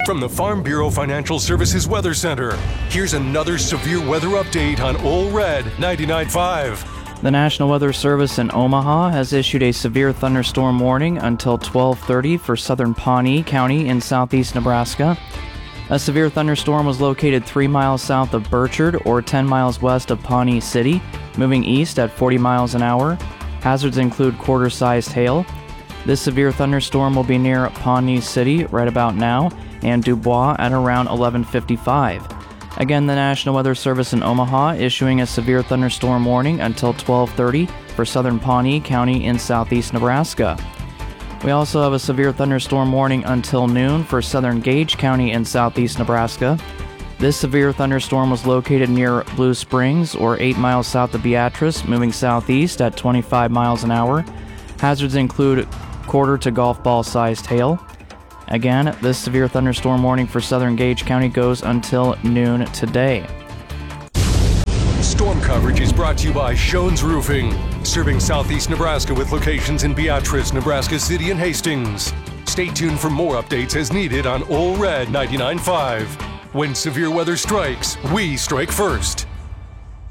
From the Farm Bureau Financial Services Weather Center, here's another severe weather update on Ole Red 99.5. The National Weather Service in Omaha has issued a severe thunderstorm warning until 12:30 for southern Pawnee County in southeast Nebraska. A severe thunderstorm was located 3 miles south of Burchard or 10 miles west of Pawnee City, moving east at 40 miles an hour. Hazards include quarter-sized hail. This severe thunderstorm will be near Pawnee City right about now and Dubois at around 11:55. Again, the National Weather Service in Omaha issuing a severe thunderstorm warning until 12:30 for southern Pawnee County in southeast Nebraska. We also have a severe thunderstorm warning until noon for southern Gage County in southeast Nebraska. This severe thunderstorm was located near Blue Springs or 8 miles south of Beatrice, moving southeast at 25 miles an hour. Hazards include quarter to golf ball sized hail. Again, this severe thunderstorm warning for southern Gage County goes until noon today. Storm coverage is brought to you by Shones Roofing, serving southeast Nebraska with locations in Beatrice, Nebraska City, and Hastings. Stay tuned for more updates as needed on Ole Red 99.5. When severe weather strikes, we strike first.